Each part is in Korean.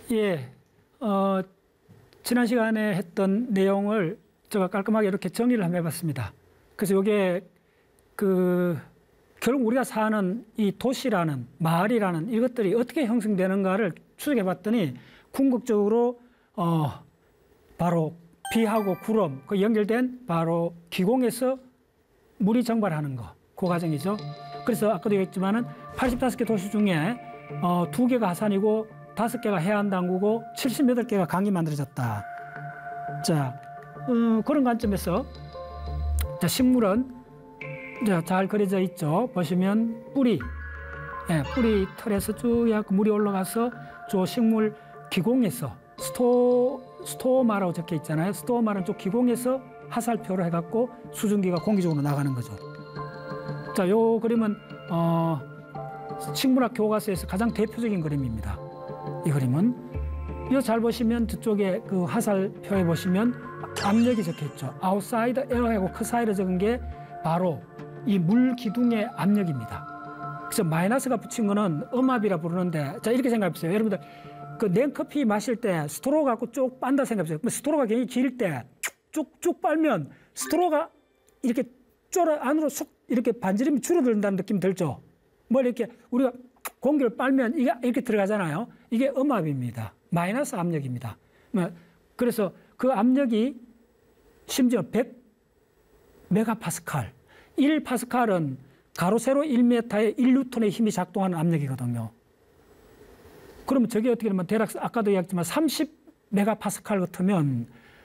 예, 지난 시간에 했던 내용을 제가 깔끔하게 이렇게 정리를 한번 해봤습니다. 그래서 이게 결국 우리가 사는 이 도시라는 마을이라는 이것들이 어떻게 형성되는가를 추적해봤더니 궁극적으로 바로 비하고 구름 그 연결된 바로 기공에서 물이 증발하는 거, 그 과정이죠. 그래서 아까도 얘기했지만은 85개 도시 중에 2개가 하산이고 5개가 해안당구고 78개가 강이 만들어졌다. 자, 그런 관점에서 자, 식물은 잘 그려져 있죠. 보시면 뿌리, 뿌리 털에서 쭉 해갖고 물이 올라가서 저 식물 기공에서 스토마라고 적혀 있잖아요. 스토마는 쪽 기공에서 하살표로 해갖고 수증기가 공기적으로 나가는 거죠. 자, 요 그림은 식물학 교과서에서 가장 대표적인 그림입니다. 이 그림은 이거 잘 보시면 저쪽에 그 하살표에 보시면 압력이 적혀 있죠. 아웃사이드 에어하고 그 사이로 적은 게 바로 이 물 기둥의 압력입니다. 그래서 마이너스가 붙인 거는 음압이라 부르는데, 자, 이렇게 생각해 보세요. 여러분들 그 냉커피 마실 때 스트로 갖고 쭉 빤다 생각해 보세요. 스트로가 굉장히 길 때 쭉쭉 빨면 스트로가 이렇게 안으로 쑥 이렇게 반지름이 줄어든다는 느낌 들죠. 뭐 이렇게 우리가 공기를 빨면 이게 이렇게 들어가잖아요. 이게 음압입니다. 마이너스 압력입니다. 그래서 그 압력이 심지어 100메가파스칼, 1파스칼은 가로 세로 1m에 1뉴턴의 힘이 작동하는 압력이거든요. 그러면 저게 어떻게 되면 대략 아까도 얘기했지만 30메가파스칼 같으면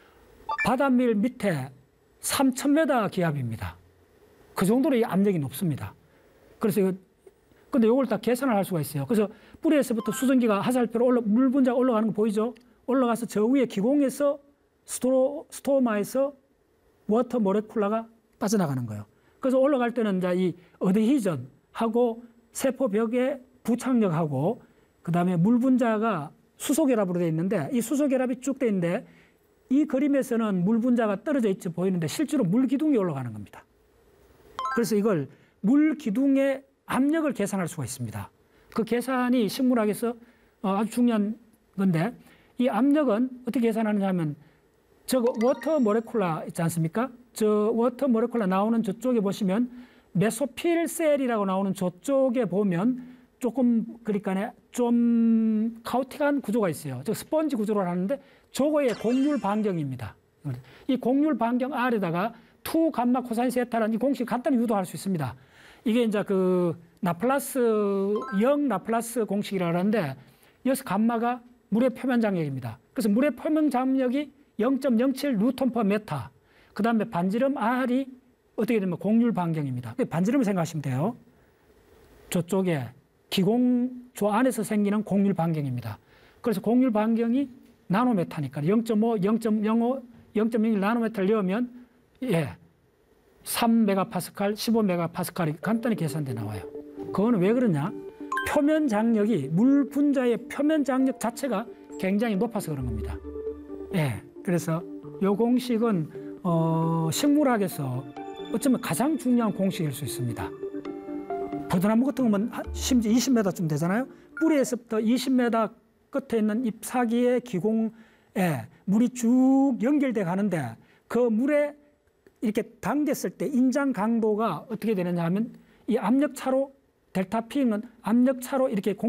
바닷물 밑에 3000m 기압입니다. 그 정도로 이 압력이 높습니다. 그래서 근데 이걸 다 계산을 할 수가 있어요. 그래서 뿌리에서부터 수증기가 하살표로 물 분자가 올라가는 거 보이죠? 올라가서 저 위에 기공에서 스토마에서 워터 모레쿨라가 빠져나가는 거예요. 그래서 올라갈 때는 이제 이 어드히전하고 세포벽에 부착력하고 그다음에 물 분자가 수소결합으로 되어 있는데 이 수소결합이 쭉 되어 있는데 이 그림에서는 물 분자가 떨어져 있지 보이는데 실제로 물 기둥이 올라가는 겁니다. 그래서 이걸 물 기둥의 압력을 계산할 수가 있습니다. 그 계산이 식물학에서 아주 중요한 건데 이 압력은 어떻게 계산하느냐 하면 저거 워터 모레쿨라 있지 않습니까? 저 워터 모레쿨라 나오는 저쪽에 보시면 메소필 셀이라고 나오는 저쪽에 보면 조금 그러니까 좀 카오틱한 구조가 있어요. 저 스펀지 구조를 하는데 저거의 곡률 반경입니다. 이 곡률 반경 R에다가 2 감마 코사인 세타라는 이 공식을 간단히 유도할 수 있습니다. 이게 이제 그 영 라플라스 공식이라고 하는데 여기서 감마가 물의 표면 장력입니다. 그래서 물의 표면 장력이 0.07 뉴턴 퍼 메타. 그 다음에 반지름 R이 어떻게 되면 곡률 반경입니다. 반지름을 생각하시면 돼요. 저쪽에 기공 조 안에서 생기는 곡률 반경입니다. 그래서 곡률 반경이 나노메타니까 0.5, 0.05, 0.01 나노메타를 넣으면 3메가파스칼, 15메가파스칼이 간단히 계산돼 나와요. 그거는 왜 그러냐? 표면 장력이 물 분자의 표면 장력 자체가 굉장히 높아서 그런 겁니다. 그래서 이 공식은 식물학에서 어쩌면 가장 중요한 공식일 수 있습니다. 버드나무 같은 거면 심지어 20m쯤 되잖아요. 뿌리에서부터 20m 끝에 있는 잎사귀의 기공에 물이 쭉 연결돼 가는데 그 물에 이렇게 당겼을 때 인장 강도가 어떻게 되느냐 하면 이 압력 차로 델타 P는 압력 차로 이렇게